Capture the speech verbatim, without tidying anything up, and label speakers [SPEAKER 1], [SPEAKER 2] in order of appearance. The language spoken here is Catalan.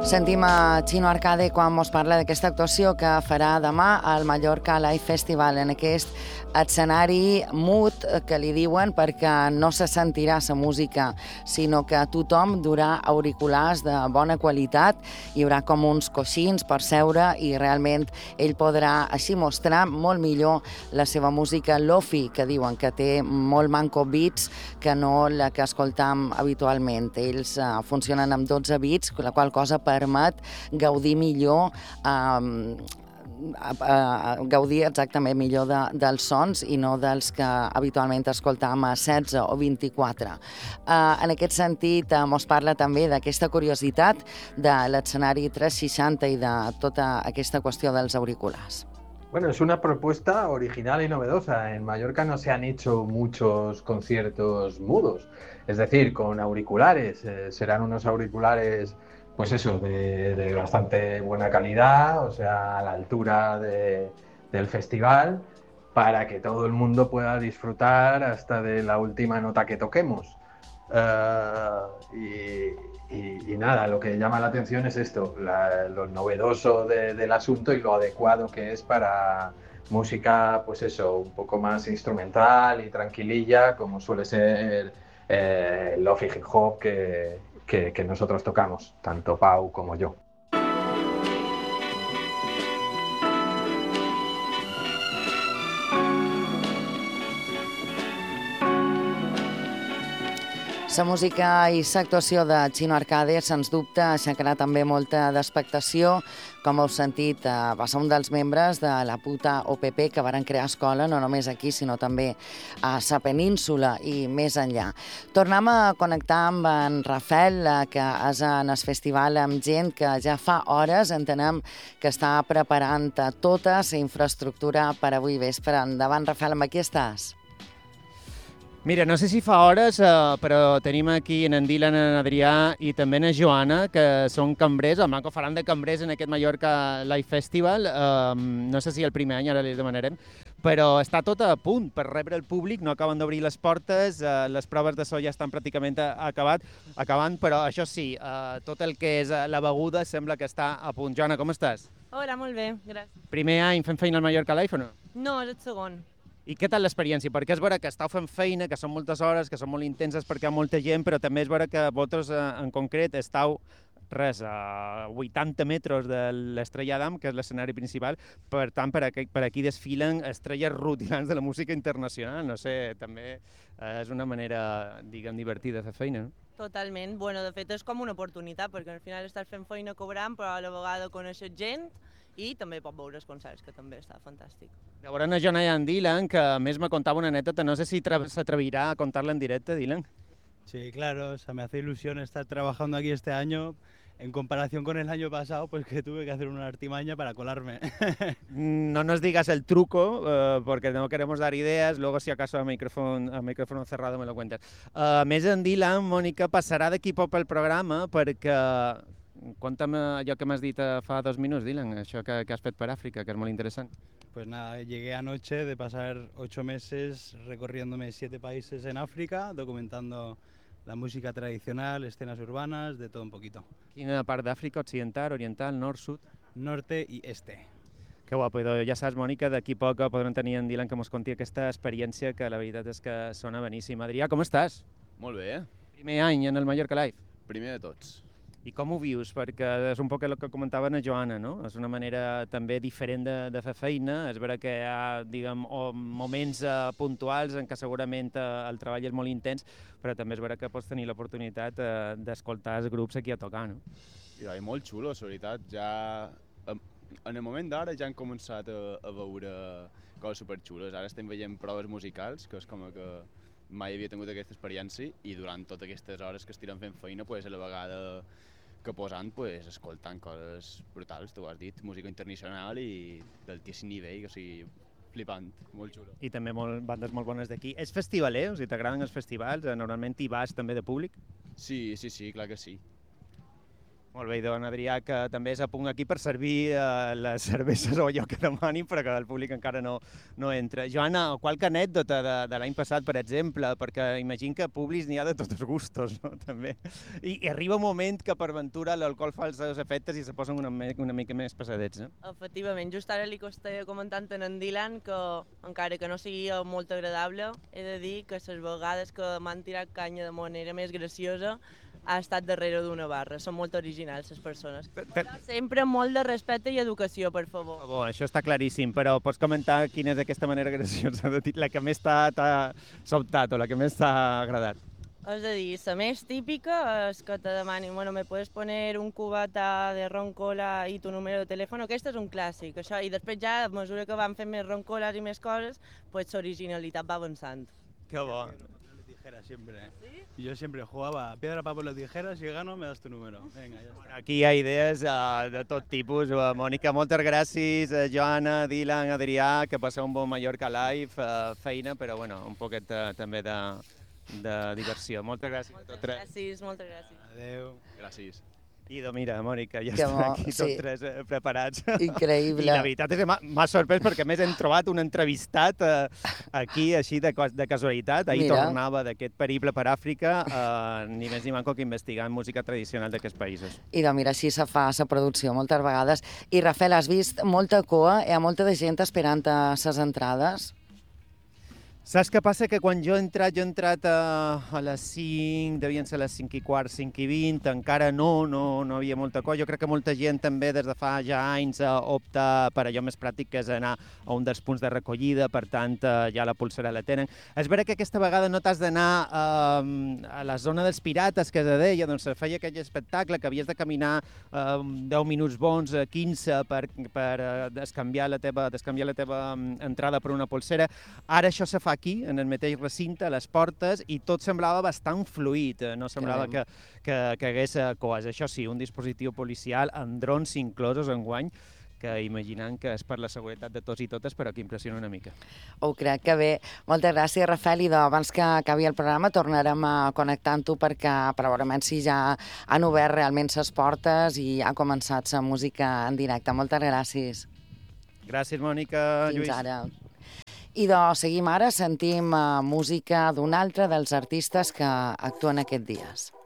[SPEAKER 1] Sentim a Chino Arcade quan mos parla d'aquesta actuació que farà demà al Mallorca Live Festival, en aquest escenari mut que li diuen perquè no se sentirà la música, sinó que tothom durà auriculars de bona qualitat, hi haurà com uns coixins per seure i realment ell podrà així mostrar molt millor la seva música lofi, que diuen que té molt manco beats que no la que escoltam habitualment. Ells uh, funcionen amb dotze beats, la qual cosa permet gaudir millor eh, A, a, a gaudir exactament millor de, dels sons i no dels que habitualment escoltam a setze o vint-i-quatre. Uh, en aquest sentit, uh, mos parla també d'aquesta curiositat de l'escenari tres seixanta i de tota aquesta qüestió dels auriculars.
[SPEAKER 2] Bueno, es una propuesta original y novedosa. En Mallorca no se han hecho muchos conciertos mudos, es decir, con auriculares. Eh, serán unos auriculares pues eso, de, de bastante buena calidad, o sea, a la altura de, del festival, para que todo el mundo pueda disfrutar hasta de la última nota que toquemos. Uh, y, y, y nada, lo que llama la atención es esto, la, lo novedoso de, del asunto y lo adecuado que es para música, pues eso, un poco más instrumental y tranquililla, como suele ser eh, el lofi hip hop que Que, que nosotros tocamos, tanto Pau como yo.
[SPEAKER 1] La música i l'actuació de Chino Arcade, sens dubte, aixecarà també molta d'expectació. Com heu sentit, va ser un dels membres de la puta O P P que varen crear escola, no només aquí, sinó també a la península i més enllà. Tornem a connectar amb en Rafael, que és en el festival amb gent que ja fa hores entenem que està preparant tota la infraestructura per avui vespre. Endavant, Rafael, amb qui estàs?
[SPEAKER 3] Mira, no sé si fa hores, eh, però tenim aquí en Dylan, en Adrià i també en Joana, que són cambrers, el Manco faran de cambrers en aquest Mallorca Live Festival. Eh, no sé si el primer any, ara li demanarem, però està tot a punt per rebre el públic, no acaben d'obrir les portes, eh, les proves de so ja estan pràcticament acabat, acabant, però això sí, eh, tot el que és la beguda sembla que està a punt. Joana, com estàs?
[SPEAKER 4] Hola, molt bé, gràcies.
[SPEAKER 3] Primer any fent feina al Mallorca Live o no?
[SPEAKER 4] No, és el segon.
[SPEAKER 3] I què tal l'experiència? Perquè és vera que estàu fent feina, que són moltes hores, que són molt intenses perquè hi ha molta gent, però també és vera que vosaltres en concret estàu res, a vuitanta metres de l'Estrella d'Am, que és l'escenari principal, per tant, per aquí, per aquí desfilen estrelles rutilants de la música internacional. No sé, també és una manera, diguem, divertida de fer feina, no?
[SPEAKER 4] Totalment. Bueno, de fet, és com una oportunitat, perquè al final estàs fent feina cobrant, però a la vegada coneixes gent i també pot veure els concerts, que també està fantàstic.
[SPEAKER 3] Llavors, a Joana i en Dylan, que a més me contava una anècdota, no sé si s'atrevirà a contarla en directe, Dylan.
[SPEAKER 5] Sí, claro, o sea, me hace ilusión estar trabajando aquí este año, en comparación con el año pasado, pues que tuve que hacer una artimaña para colarme.
[SPEAKER 3] No nos digas el truco, uh, porque no queremos dar ideas, luego si acaso a micrófono, a micrófono cerrado me lo cuentas. Uh, a més, en Dylan, Mònica, passarà d'aquí poc pel programa, perquè... Conta'm allò que m'has dit fa dos minuts, Dylan, això que, que has fet per Àfrica, que es molt interessant.
[SPEAKER 5] Pues nada, llegué anoche de pasar ocho meses recorriéndome siete países en África, documentando la música tradicional, escenas urbanas, de todo un poquito.
[SPEAKER 3] Quina part d'Àfrica? Occidental, oriental, nord, sud?
[SPEAKER 5] Norte i este.
[SPEAKER 3] Que guapo, ja saps, Mònica, d'aquí poc podrem tenir en Dylan que mos conti aquesta experiència que la veritat és que sona beníssima. Adrià, com estàs?
[SPEAKER 6] Molt bé, eh?
[SPEAKER 3] Primer any en el Mallorca Live?
[SPEAKER 6] Primer de tots.
[SPEAKER 3] I com ho vius? Perquè és un poc el que comentava a Joana, no? És una manera també diferent de, de fer feina. És vera que hi ha, diguem, moments uh, puntuals en què segurament uh, el treball és molt intens, però també és vera que pots tenir l'oportunitat uh, d'escoltar els grups aquí a tocar, no?
[SPEAKER 6] I és molt xulo, la veritat. Ja, en el moment d'ara ja han començat a, a veure coses superxules. Ara estem veient proves musicals, que és com que mai havia tingut aquesta experiència, i durant totes aquestes hores que estirem fent feina, pues, a la vegada que posant, pues, escoltant coses brutals, tu ho has dit, música internacional i d'altíssim nivell, o sigui, flipant, molt xulo.
[SPEAKER 3] I també molt, bandes molt bones d'aquí. És festivaler? O sigui, t'agraden els festivals? Normalment hi vas també de públic?
[SPEAKER 6] Sí, sí, sí, clar que sí.
[SPEAKER 3] Molt bé, i don Adrià, que també és a punt aquí per servir eh, les cerveses o allò que demanin, però que el públic encara no, no entra. Joana, qualque anècdota de, de l'any passat, per exemple, perquè imagino que publis n'hi ha de tots els gustos, no?, també. I, i arriba un moment que per ventura l'alcohol fa els seus efectes i se posen una, una mica més passadets, no?
[SPEAKER 4] Efectivament, just ara li costa comentant en en Dylan que, encara que no sigui molt agradable, he de dir que les vegades que m'han tirat canya de manera més graciosa ha estat darrere d'una barra. Són molt originals, les persones. Però sempre molt de respecte i educació, per favor.
[SPEAKER 3] Bo, això està claríssim, però pots comentar quina és aquesta manera graciosa de dir, la que més t'ha sobtat o la que més t'ha agradat?
[SPEAKER 4] És a dir, la més típica és que te demanin, bueno, me puedes poner un cubata de ron cola i tu número de telèfon, aquest és un clàssic, això, i després ja, a mesura que van fent més ron colas i més coses, pues l'originalitat va avançant.
[SPEAKER 3] Que bo.
[SPEAKER 5] Tijeras siempre. ¿Sí? Yo siempre jugaba piedra, papel o tijeras y gano, me das tu número. Venga, ya está.
[SPEAKER 3] Aquí hi ha idees uh, de tot tipus. Uh, Mònica, moltes gràcies. Uh, Joana, Dylan, Adrià, que passeu un bon Mallorca Live. Uh, feina, però bueno, un poquet uh, també de, de diversió. Moltes gràcies.
[SPEAKER 4] Moltes gràcies, moltes gràcies.
[SPEAKER 5] Adeu.
[SPEAKER 6] Gràcies.
[SPEAKER 3] Idò, mira, Mònica, ja
[SPEAKER 1] Que
[SPEAKER 3] estan
[SPEAKER 1] bo,
[SPEAKER 3] aquí
[SPEAKER 1] sí.
[SPEAKER 3] tots tres eh, preparats.
[SPEAKER 1] Increïble.
[SPEAKER 3] I la veritat és que m'ha- m'ha sorprès perquè a més hem trobat un entrevistat eh, aquí, així de, cas- de casualitat. Ahir
[SPEAKER 1] Mira.
[SPEAKER 3] tornava d'aquest periple per Àfrica, eh, ni més ni manco que investigant música tradicional d'aquests països.
[SPEAKER 1] I doncs mira, així se fa la producció moltes vegades. I Rafael, has vist molta cua? Hi ha molta de gent esperant a les entrades?
[SPEAKER 3] Saps què passa? Que quan jo he entrat, jo he entrat a, a les cinc, devien ser les cinc i quart, cinc i vint, encara no, no, no havia molta cosa. Jo crec que molta gent també des de fa ja anys eh, opta per allò més pràctic, que és anar a un dels punts de recollida, per tant eh, ja la pulsera la tenen. És vera que aquesta vegada no t'has d'anar eh, a la zona dels pirates, que es deia, doncs se feia aquell espectacle que havies de caminar eh, deu minuts bons, eh, quinze, per, per eh, descanviar la teva, descanviar la teva mm, entrada per una pulsera. Ara això se fa aquí, en el mateix recinte, a les portes, i tot semblava bastant fluid, no semblava que, que, que hagués eh, coes. Això sí, un dispositiu policial amb drons inclosos enguany, que imaginant que és per la seguretat de tots i totes, però que impressiona una mica.
[SPEAKER 1] Ho crec que bé. Moltes gràcies, Rafael, i doncs, abans que acabi el programa tornarem a connectar amb tu perquè probablement si ja han obert realment les portes i ha començat la música en directe. Moltes gràcies.
[SPEAKER 3] Gràcies, Mònica,
[SPEAKER 1] Fins
[SPEAKER 3] Lluís.
[SPEAKER 1] ara. I doncs seguim ara, sentim uh, música d'un altre dels artistes que actuen aquests dies.